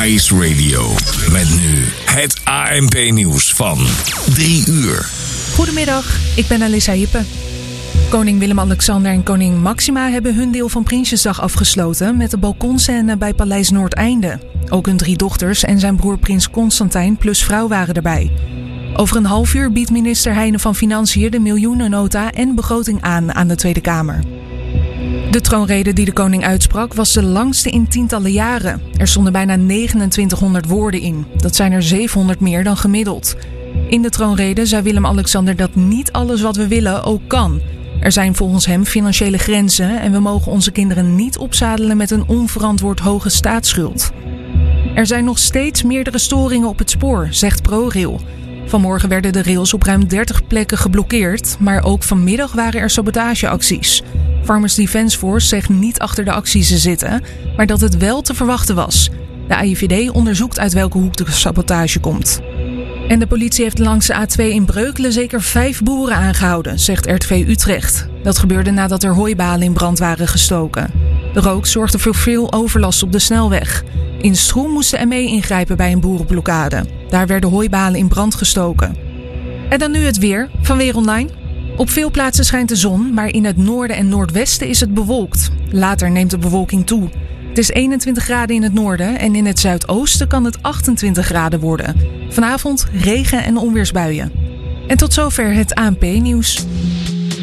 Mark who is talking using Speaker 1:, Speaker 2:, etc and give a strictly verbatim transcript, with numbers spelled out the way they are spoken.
Speaker 1: Ice Radio. Met nu het A N P-nieuws van drie uur.
Speaker 2: Goedemiddag, ik ben Alissa Hippe. Koning Willem-Alexander en koningin Máxima hebben hun deel van Prinsjesdag afgesloten met de balkonscène bij Paleis Noordeinde. Ook hun drie dochters en zijn broer prins Constantijn plus vrouw waren erbij. Over een half uur biedt minister Heijnen van Financiën de miljoenennota en begroting aan aan de Tweede Kamer. De troonrede die de koning uitsprak was de langste in tientallen jaren. Er stonden bijna negenentwintighonderd woorden in. Dat zijn er zevenhonderd meer dan gemiddeld. In de troonrede zei Willem-Alexander dat niet alles wat we willen ook kan. Er zijn volgens hem financiële grenzen en we mogen onze kinderen niet opzadelen met een onverantwoord hoge staatsschuld. Er zijn nog steeds meerdere storingen op het spoor, zegt ProRail. Vanmorgen werden de rails op ruim dertig plekken geblokkeerd, maar ook vanmiddag waren er sabotageacties. Farmers Defence Force zegt niet achter de acties te zitten, maar dat het wel te verwachten was. De A I V D onderzoekt uit welke hoek de sabotage komt. En de politie heeft langs de A twee in Breukelen zeker vijf boeren aangehouden, zegt R T V Utrecht. Dat gebeurde nadat er hooibalen in brand waren gestoken. De rook zorgde voor veel overlast op de snelweg. In Stroe moest de M E ingrijpen bij een boerenblokkade. Daar werden hooibalen in brand gestoken. En dan nu het weer van Weer Online. Op veel plaatsen schijnt de zon, maar in het noorden en noordwesten is het bewolkt. Later neemt de bewolking toe. Het is eenentwintig graden in het noorden en in het zuidoosten kan het achtentwintig graden worden. Vanavond regen en onweersbuien. En tot zover het A N P-nieuws.